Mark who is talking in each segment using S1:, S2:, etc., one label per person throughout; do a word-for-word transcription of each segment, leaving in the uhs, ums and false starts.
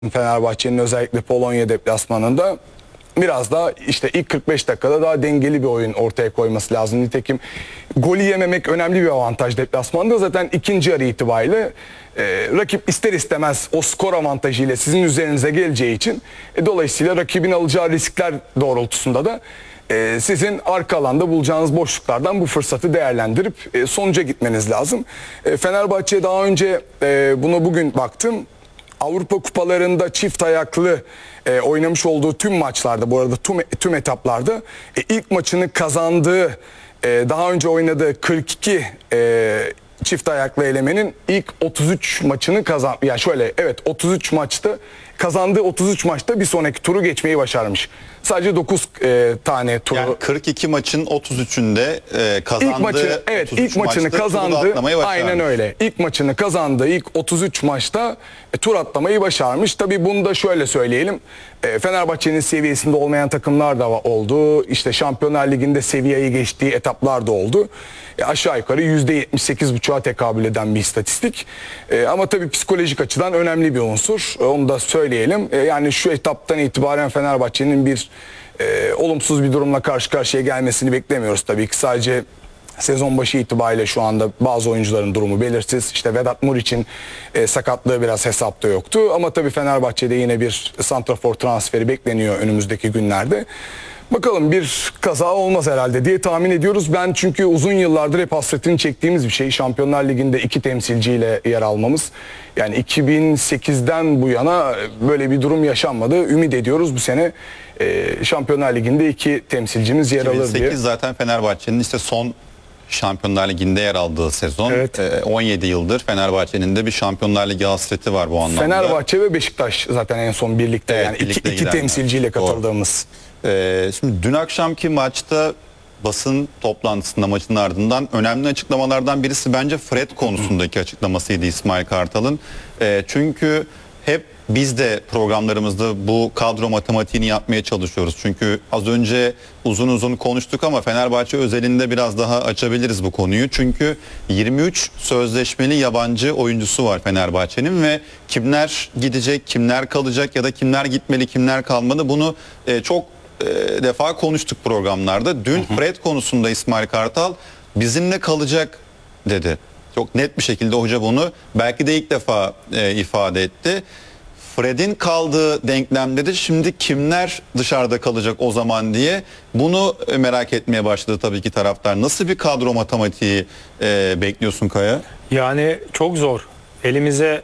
S1: Fenerbahçe'nin özellikle Polonya deplasmanında biraz daha işte ilk kırk beş dakikada daha dengeli bir oyun ortaya koyması lazım. Nitekim golü yememek önemli bir avantaj deplasmanda. Zaten ikinci yarı itibariyle e, rakip ister istemez o skor avantajıyla sizin üzerinize geleceği için e, dolayısıyla rakibin alacağı riskler doğrultusunda da e, sizin arka alanda bulacağınız boşluklardan bu fırsatı değerlendirip e, sonuca gitmeniz lazım. E, Fenerbahçe daha önce e, buna bugün baktım. Avrupa kupalarında çift ayaklı e, oynamış olduğu tüm maçlarda, bu arada tüm, tüm etaplarda e, ilk maçını kazandığı, e, daha önce oynadığı kırk iki e, çift ayaklı elemenin ilk otuz üç maçını kazan, yani şöyle evet otuz üç maçta kazandığı otuz üç maçta bir sonraki turu geçmeyi başarmış. Sadece dokuz e, tane turu.
S2: Yani kırk iki maçın otuz üçünde e, kazandığı,
S1: İlk maçı, evet ilk maçını kazandı. Aynen öyle. İlk maçını kazandı. İlk otuz üç maçta e, tur atlamayı başarmış. Tabii bunu da şöyle söyleyelim. E, Fenerbahçe'nin seviyesinde olmayan takımlar da oldu. İşte Şampiyonlar Ligi'nde seviyeyi geçtiği etaplar da oldu. E, aşağı yukarı yüzde yetmiş sekiz buçuğa tekabül eden bir istatistik. E, ama tabii psikolojik açıdan önemli bir unsur. E, onu da söyleyelim. E, yani şu etaptan itibaren Fenerbahçe'nin bir e, olumsuz bir durumla karşı karşıya gelmesini beklemiyoruz tabii ki. Sadece sezon başı itibariyle şu anda bazı oyuncuların durumu belirsiz. İşte Vedat Muriç'in e, sakatlığı biraz hesapta yoktu. Ama tabii Fenerbahçe'de yine bir santrafor transferi bekleniyor önümüzdeki günlerde. Bakalım bir kaza olmaz herhalde diye tahmin ediyoruz. Ben çünkü uzun yıllardır hep hasretini çektiğimiz bir şey. Şampiyonlar Ligi'nde iki temsilciyle yer almamız. Yani iki bin sekizden bu yana böyle bir durum yaşanmadı. Ümit ediyoruz bu sene e, Şampiyonlar Ligi'nde iki temsilcimiz yer alır diye.
S2: iki bin sekiz zaten Fenerbahçe'nin işte son Şampiyonlar Ligi'nde yer aldığı sezon.
S1: Evet.
S2: on yedi yıldır Fenerbahçe'nin de bir Şampiyonlar Ligi hasreti var bu anlamda.
S1: Fenerbahçe ve Beşiktaş zaten en son birlikte,
S2: Evet,
S1: yani iki,
S2: birlikte
S1: iki temsilciyle katıldığımız.
S2: Ee, şimdi dün akşamki maçta basın toplantısında maçın ardından önemli açıklamalardan birisi bence Fred konusundaki açıklamasıydı İsmail Kartal'ın. Ee, çünkü hep biz de programlarımızda bu kadro matematiğini yapmaya çalışıyoruz. Çünkü az önce uzun uzun konuştuk ama Fenerbahçe özelinde biraz daha açabiliriz bu konuyu. Çünkü yirmi üç sözleşmeli yabancı oyuncusu var Fenerbahçe'nin ve kimler gidecek, kimler kalacak ya da kimler gitmeli, kimler kalmalı bunu e, çok e, defa konuştuk programlarda. Dün Fred konusunda İsmail Kartal bizimle kalacak dedi. Çok net bir şekilde hoca bunu belki de ilk defa e, ifade etti. Fred'in kaldığı denklemde de şimdi kimler dışarıda kalacak o zaman diye bunu merak etmeye başladı tabii ki taraftar. Nasıl bir kadro matematiği e, bekliyorsun Kaya?
S3: Yani çok zor. Elimize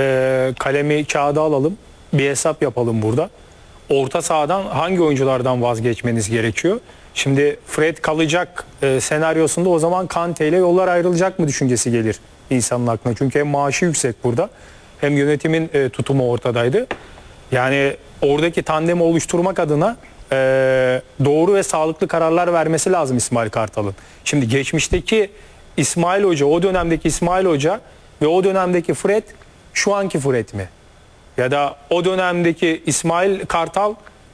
S3: e, kalemi kağıda alalım. Bir hesap yapalım burada. Orta sahadan hangi oyunculardan vazgeçmeniz gerekiyor? Şimdi Fred kalacak e, senaryosunda o zaman Kante ile yollar ayrılacak mı düşüncesi gelir insanın aklına. Çünkü hem maaşı yüksek burada hem yönetimin e, tutumu ortadaydı. Yani oradaki tandemi oluşturmak adına e, doğru ve sağlıklı kararlar vermesi lazım İsmail Kartal'ın. Şimdi geçmişteki İsmail Hoca, o dönemdeki İsmail Hoca ve o dönemdeki Fred şu anki Fred mi? Ya da o dönemdeki İsmail Kartal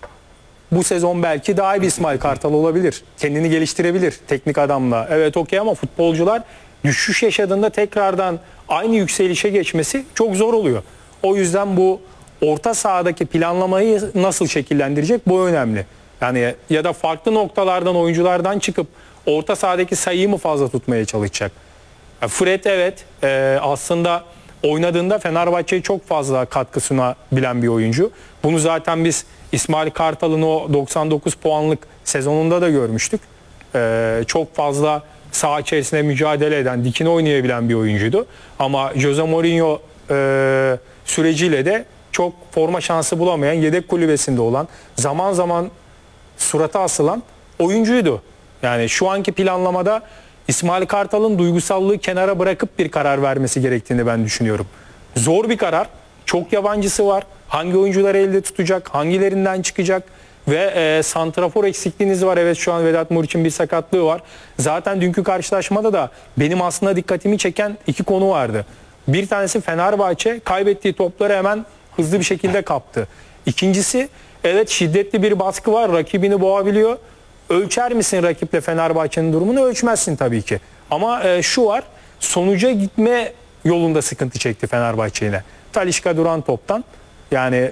S3: bu sezon belki daha iyi bir İsmail Kartal olabilir. Kendini geliştirebilir teknik adamla. Evet okey ama futbolcular düşüş yaşadığında tekrardan aynı yükselişe geçmesi çok zor oluyor. O yüzden bu orta sahadaki planlamayı nasıl şekillendirecek bu önemli. Yani ya da farklı noktalardan oyunculardan çıkıp orta sahadaki sayıyı mı fazla tutmaya çalışacak? Fred evet e, aslında oynadığında Fenerbahçe'ye çok fazla katkı sunabilen bir oyuncu. Bunu zaten biz İsmail Kartal'ın o doksan dokuz puanlık sezonunda da görmüştük. E, çok fazla saha içerisinde mücadele eden, dikine oynayabilen bir oyuncuydu. Ama Jose Mourinho e, süreciyle de çok forma şansı bulamayan, yedek kulübesinde olan, zaman zaman surata asılan oyuncuydu. Yani şu anki planlamada İsmail Kartal'ın duygusallığı kenara bırakıp bir karar vermesi gerektiğini ben düşünüyorum. Zor bir karar. Çok yabancısı var. Hangi oyuncuları elde tutacak, hangilerinden çıkacak ve e, santrafor eksikliğiniz var. Evet şu an Vedat Muriç'in bir sakatlığı var. Zaten dünkü karşılaşmada da benim aslında dikkatimi çeken iki konu vardı. Bir tanesi Fenerbahçe kaybettiği topları hemen hızlı bir şekilde kaptı. İkincisi evet şiddetli bir baskı var. Rakibini boğabiliyor. Ölçer misin rakiple Fenerbahçe'nin durumunu? Ölçmezsin tabii ki. Ama e, şu var, sonuca gitme yolunda sıkıntı çekti Fenerbahçe yine. Talisca duran toptan Yani